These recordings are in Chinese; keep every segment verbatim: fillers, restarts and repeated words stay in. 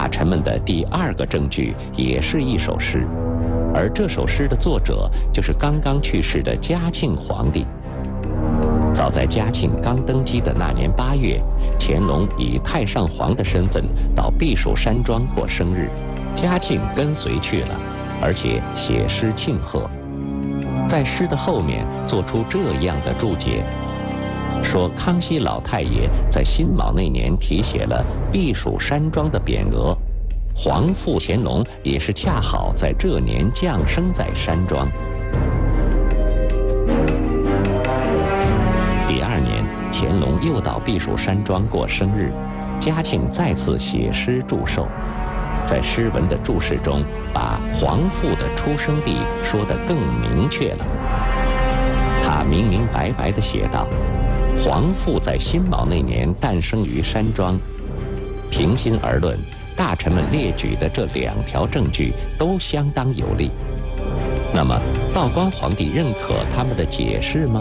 大臣们的第二个证据也是一首诗，而这首诗的作者就是刚刚去世的嘉庆皇帝。早在嘉庆刚登基的那年八月，乾隆以太上皇的身份到避暑山庄过生日，嘉庆跟随去了，而且写诗庆贺。在诗的后面做出这样的注解，说康熙老太爷在辛卯那年题写了避暑山庄的匾额，皇父乾隆也是恰好在这年降生在山庄。第二年，乾隆又到避暑山庄过生日，嘉庆再次写诗祝寿。在诗文的注释中，把皇父的出生地说得更明确了。他明明白白地写道：皇父在辛卯那年诞生于山庄。平心而论，大臣们列举的这两条证据都相当有力。那么，道光皇帝认可他们的解释吗？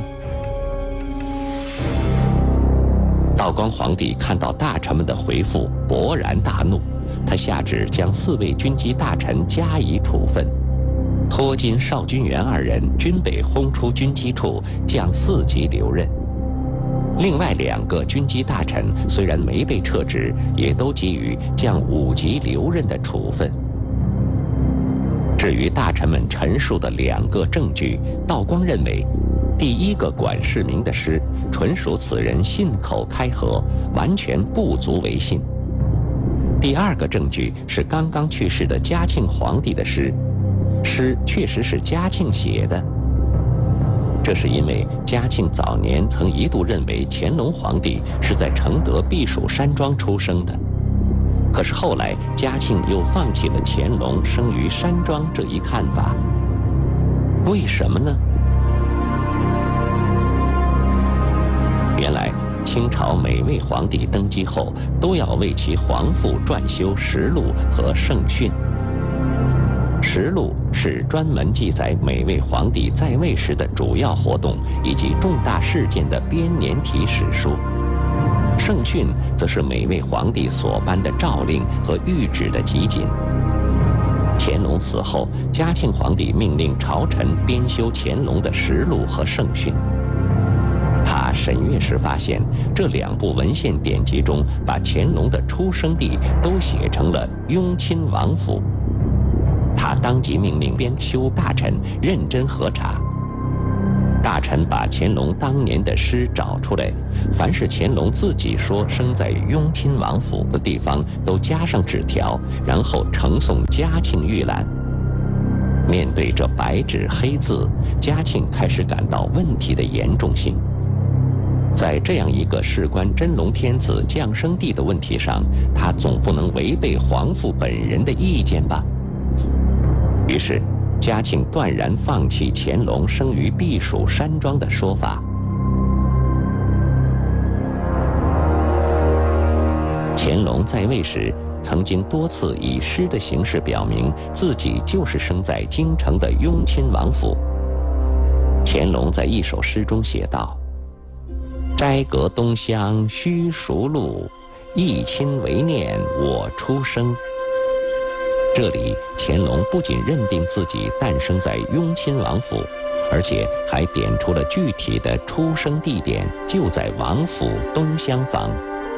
道光皇帝看到大臣们的回复，勃然大怒。他下旨将四位军机大臣加以处分，托金、邵君元二人均被轰出军机处，降四级留任。另外两个军机大臣虽然没被撤职，也都给予降五级留任的处分。至于大臣们陈述的两个证据，道光认为，第一个管世民的诗纯属此人信口开河，完全不足为信。第二个证据是刚刚去世的嘉庆皇帝的诗，诗确实是嘉庆写的。这是因为嘉庆早年曾一度认为乾隆皇帝是在承德避暑山庄出生的，可是后来嘉庆又放弃了乾隆生于山庄这一看法。为什么呢？原来清朝每位皇帝登基后，都要为其皇父撰修实录和圣训。实录是专门记载每位皇帝在位时的主要活动以及重大事件的编年体史书，圣训则是每位皇帝所颁的诏令和谕旨的集锦。乾隆死后，嘉庆皇帝命令朝臣编修乾隆的实录和圣训。他审阅时发现，这两部文献典籍中把乾隆的出生地都写成了雍亲王府。他当即命令编修大臣认真核查。大臣把乾隆当年的诗找出来，凡是乾隆自己说生在雍亲王府的地方，都加上纸条，然后呈送嘉庆预览。面对这白纸黑字，嘉庆开始感到问题的严重性。在这样一个事关真龙天子降生地的问题上，他总不能违背皇父本人的意见吧？于是，嘉庆断然放弃乾隆生于避暑山庄的说法。乾隆在位时，曾经多次以诗的形式表明自己就是生在京城的雍亲王府。乾隆在一首诗中写道：斋阁东厢须熟路，一亲为念我出生。这里，乾隆不仅认定自己诞生在雍亲王府，而且还点出了具体的出生地点，就在王府东厢房。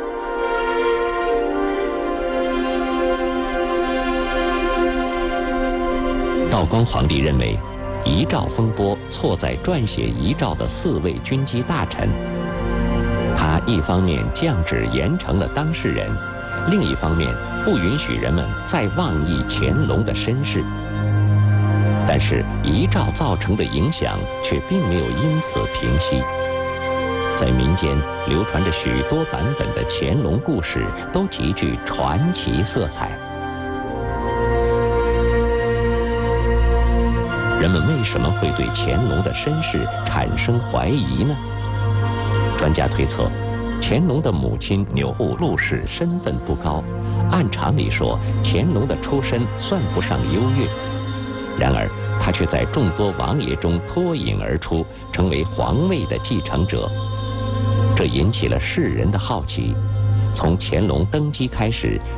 道光皇帝认为，遗诏风波错在撰写遗诏的四位军机大臣。他一方面降旨严惩了当事人，另一方面不允许人们再妄议乾隆的身世。但是遗诏造成的影响却并没有因此平息。在民间流传着许多版本的乾隆故事，都极具传奇色彩。人们为什么会对乾隆的身世产生怀疑呢？专家推测，乾隆的母亲钮祜禄氏身份不高，按常理说，乾隆的出身算不上优越。然而，他却在众多王爷中脱颖而出，成为皇位的继承者。这引起了世人的好奇。从乾隆登基开始，